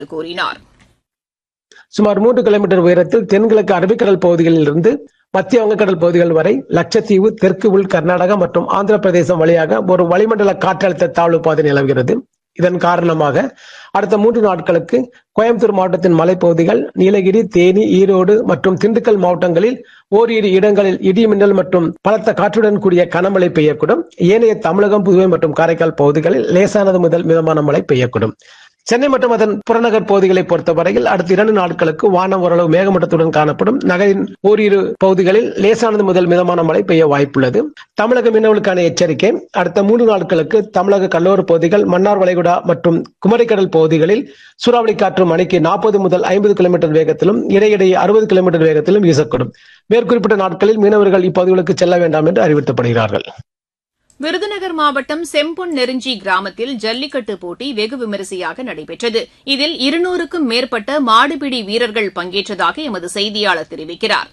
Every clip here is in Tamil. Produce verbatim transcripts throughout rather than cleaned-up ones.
கூறினார். சுமார் மூன்று கிலோமீட்டர் உயரத்தில் தென்கிழக்கு அரபிக்கடல் பகுதிகளில் இருந்து மத்திய வங்கக்கடல் பகுதிகள் வரை லட்சத்தீவு, தெற்கு உள் கர்நாடகா மற்றும் ஆந்திர பிரதேசம் வழியாக ஒரு வளிமண்டல காற்றழுத்த தாழ்வு பாதை நிலவுகிறது. இதன் காரணமாக அடுத்த மூன்று நாட்களுக்கு கோயம்புத்தூர் மாவட்டத்தின் மலைப்பகுதிகள், நீலகிரி, தேனி, ஈரோடு மற்றும் திண்டுக்கல் மாவட்டங்களில் ஓரிரு இடங்களில் இடி மின்னல் மற்றும் பலத்த காற்றுடன் கூடிய கனமழை பெய்யக்கூடும். ஏனைய தமிழகம், புதுவை மற்றும் காரைக்கால் பகுதிகளில் லேசானது முதல் மிதமான மழை பெய்யக்கூடும். சென்னை மற்றும் அதன் புறநகர் பகுதிகளை பொறுத்தவரையில் அடுத்த இரண்டு நாட்களுக்கு வானம் ஓரளவு மேகமூட்டத்துடன் காணப்படும். நகரின் ஓரிரு பகுதிகளில் லேசானது முதல் மிதமான மழை பெய்ய வாய்ப்புள்ளது. தமிழக மீனவர்களுக்கான எச்சரிக்கை: அடுத்த மூன்று நாட்களுக்கு தமிழக கடலோர பகுதிகள், மன்னார் வளைகுடா மற்றும் குமரிக்கடல் பகுதிகளில் சூறாவளி காற்று மணிக்கு நாற்பது முதல் ஐம்பது கிலோமீட்டர் வேகத்திலும் இடையிடையே அறுபது கிலோமீட்டர் வேகத்திலும் வீசக்கூடும். மேற்குறிப்பிட்ட நாட்களில் மீனவர்கள் இப்பகுதிகளுக்கு செல்ல வேண்டாம் என்று அறிவுறுத்தப்படுகிறார்கள். விருதுநகர் மாவட்டம் செம்பொன் நெருஞ்சி கிராமத்தில் ஜல்லிக்கட்டு போட்டி வெகு விமரிசையாக நடைபெற்றது. இதில் இருநூறுக்கும் மேற்பட்ட மாடுபிடி வீரர்கள் பங்கேற்றதாக எமது செய்தியாளர் தெரிவிக்கிறார்.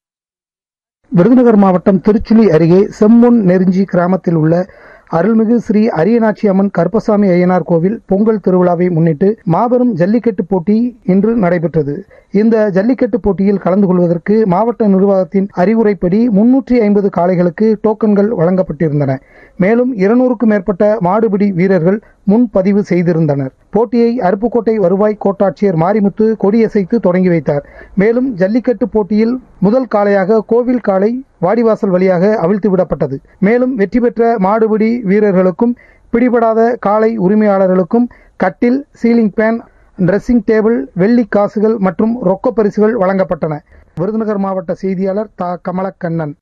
விருதுநகர் மாவட்டம் திருச்சுழி அருகே செம்பொன் நெருஞ்சி கிராமத்தில் உள்ள அருள்மிகு ஸ்ரீ அரியநாச்சி அம்மன் கருப்பசாமி அய்யனார் கோவில் பொங்கல் திருவிழாவை முன்னிட்டு மாபெரும் ஜல்லிக்கட்டு போட்டி இன்று நடைபெற்றது. இந்த ஜல்லிக்கட்டு போட்டியில் கலந்து கொள்வதற்கு மாவட்ட நிர்வாகத்தின் அறிவுரைப்படி முன்னூற்றி ஐம்பது காளைகளுக்கு டோக்கன்கள் வழங்கப்பட்டிருந்தன. மேலும் இருநூறுக்கும் மேற்பட்ட மாடுபிடி வீரர்கள் முன்பதிவு செய்திருந்தனர். போட்டியை அருப்புக்கோட்டை வருவாய் கோட்டாட்சியர் மாரிமுத்து கொடியசைத்து தொடங்கி வைத்தார். மேலும் ஜல்லிக்கட்டு போட்டியில் முதல் காளையாக கோவில் காளை வாடிவாசல் வழியாக அவிழ்த்து விடப்பட்டது. மேலும் வெற்றி பெற்ற மாடுபிடி வீரர்களுக்கும் பிடிபடாத காளை உரிமையாளர்களுக்கும் கட்டில், சீலிங் பேன், டிரெஸ்ஸிங் டேபிள், வெள்ளி காசுகள் மற்றும் ரொக்க பரிசுகள் வழங்கப்பட்டன. விருதுநகர் மாவட்ட செய்தியாளர் தா கமலக்கண்ணன்.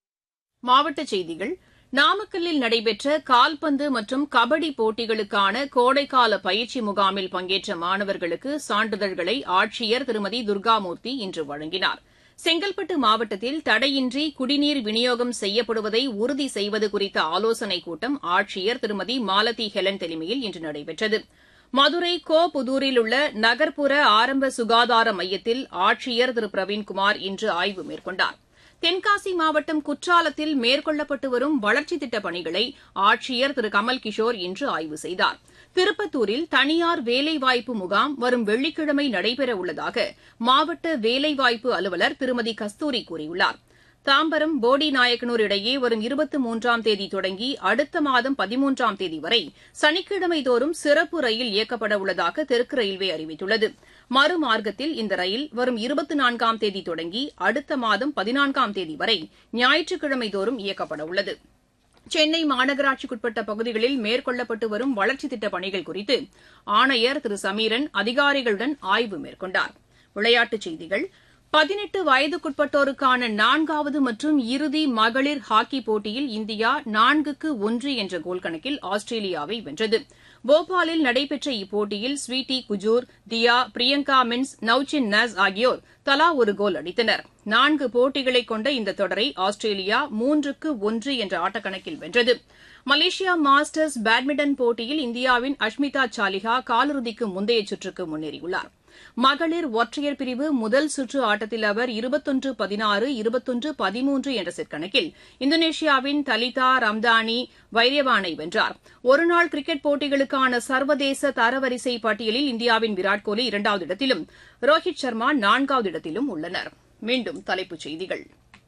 மாவட்ட செய்திகள்: நாமக்கல்லில் நடைபெற்ற கால்பந்து மற்றும் கபடி போட்டிகளுக்கான கோடைக்கால பயிற்சி முகாமில் பங்கேற்ற மாணவர்களுக்கு சான்றிதழ்களை ஆட்சியர் திருமதி துர்காமூர்த்தி இன்று வழங்கினார். செங்கல்பட்டு மாவட்டத்தில் தடையின்றி குடிநீர் விநியோகம் செய்யப்படுவதை உறுதி செய்வது குறித்த ஆலோசனைக் கூட்டம் ஆட்சியர் திருமதி மாலதி ஹெலன் தலைமையில் இன்று நடைபெற்றது. மதுரை கோபுதூரில் உள்ள நகர்ப்புற ஆரம்ப சுகாதார மையத்தில் ஆட்சியர் திரு பிரவீன்குமார் இன்று ஆய்வு மேற்கொண்டார். தென்காசி மாவட்டம் குற்றாலத்தில் மேற்கொள்ளப்பட்டு வரும் வளர்ச்சித் திட்டப் பணிகளை ஆட்சியர் திரு கமல் கிஷோர் இன்று ஆய்வு செய்தார். திருப்பத்தூரில் தனியார் வேலைவாய்ப்பு முகாம் வரும் வெள்ளிக்கிழமை நடைபெறவுள்ளதாக மாவட்ட வேலைவாய்ப்பு அலுவலர் திருமதி கஸ்தூரி கூறியுள்ளார். தாம்பரம் போடிநாயக்கனூர் இடையே வரும் இருபத்தி மூன்றாம் தேதி தொடங்கி அடுத்த மாதம் பதிமூன்றாம் தேதி வரை சனிக்கிழமை தோறும் சிறப்பு ரயில் இயக்கப்பட உள்ளதாக தெற்கு ரயில்வே அறிவித்துள்ளது. மறுமார்க்கத்தில் இந்த ரயில் வரும் இருபத்தி நான்காம் தேதி தொடங்கி அடுத்த மாதம் பதினான்காம் தேதி வரை ஞாயிற்றுக்கிழமை தோறும் இயக்கப்பட உள்ளது. சென்னை மாநகராட்சிக்குட்பட்ட பகுதிகளில் மேற்கொள்ளப்பட்டு வரும் வளர்ச்சித் திட்டப் பணிகள் குறித்து ஆணையர் திரு சமீரன் அதிகாரிகளுடன் ஆய்வு மேற்கொண்டார். விளையாட்டுச் செய்திகள்: பதினெட்டு வயதுக்குட்பட்டோருக்கான நான்காவது மற்றும் இறுதி மகளிர் ஹாக்கிப் போட்டியில் இந்தியா நான்குக்கு ஒன்று என்ற கோல் கணக்கில் ஆஸ்திரேலியாவை வென்றது. போபாலில் நடைபெற்ற இப்போட்டியில் ஸ்வீட்டி குஜூர், தியா, பிரியங்கா மின்ஸ், நவ்சின் நஸ் ஆகியோர் தலா ஒரு கோல் அடித்தனர். நான்கு போட்டிகளை கொண்ட இந்த தொடரை ஆஸ்திரேலியா மூன்றுக்கு ஒன்று என்ற ஆட்டக்கணக்கில் வென்றது. மலேசியா மாஸ்டர்ஸ் பேட்மிண்டன் போட்டியில் இந்தியாவின் அஷ்மிதா சாலிஹா காலிறுதிக்கு முந்தைய சுற்றுக்கு முன்னேறியுள்ளார். மகளிர் ஒற்றையர் பிரிவு முதல் சுற்று ஆட்டத்தில் அவர் இருபத்தொன்று பதினாறு, இருபத்தொன்று பதிமூன்று என்ற செட் கணக்கில் இந்தோனேஷியாவின் தலிதா ரம்தானி வைரியவானை வென்றார். ஒருநாள் கிரிக்கெட் போட்டிகளுக்கான சர்வதேச தரவரிசை பட்டியலில் இந்தியாவின் விராட் கோலி இரண்டாவது இடத்திலும் ரோஹித் சர்மா நான்காவது இடத்திலும் உள்ளனர். மீண்டும் தலைப்புச் செய்திகள்: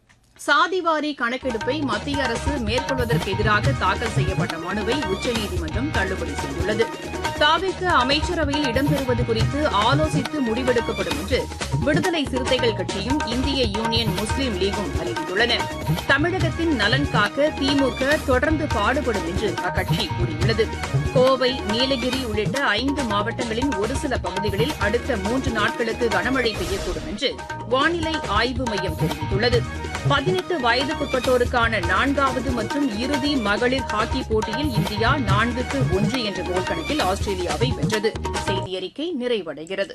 சாதிவாரி கணக்கெடுப்பை மத்திய அரசு மேற்கொள்வதற்கு எதிராக தாக்கல் செய்யப்பட்ட மனுவை உச்சநீதிமன்றம் தள்ளுபடி செய்துள்ளது. தாவேக அமைச்சரவையில் இடம்பெறுவது குறித்து ஆலோசித்து முடிவெடுக்கப்படும் என்று விடுதலை சிறுத்தைகள் கட்சியும் இந்திய யூனியன் முஸ்லீம் லீகும் அறிவித்துள்ளன. தமிழகத்தின் நலன் காக்க திமுக தொடர்ந்து பாடுபடும் என்று அக்கட்சி கூறியுள்ளது. கோவை, நீலகிரி உள்ளிட்ட ஐந்து மாவட்டங்களின் ஒரு சில பகுதிகளில் அடுத்த மூன்று நாட்களுக்கு கனமழை பெய்யக்கூடும் என்று வானிலை ஆய்வு மையம் தெரிவித்துள்ளது. பதினெட்டு வயதுக்குட்பட்டோருக்கான நான்காவது மற்றும் இறுதி மகளிர் ஹாக்கி போட்டியில் இந்தியா நான்குக்கு ஒன்று என்ற கோல் கணக்கில் ஆஸ்திரேலியாவை வென்றது. செய்தி அறிக்கை நிறைவடைகிறது.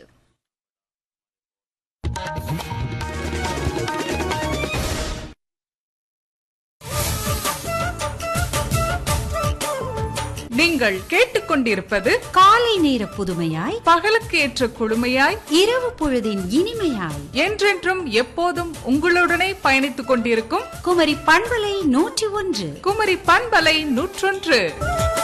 நீங்கள் கேட்டுக்கொண்டிருப்பது காலை நேர புதுமையாய், பகலுக்கு ஏற்ற குழுமையாய், இரவு பொழுதின் இனிமையாய், என்றென்றும் எப்போதும் உங்களுடனே பயணித்துக் கொண்டிருக்கும் குமரி பண்பலை நூற்றி ஒன்று. குமரி பண்பலை நூற்றொன்று.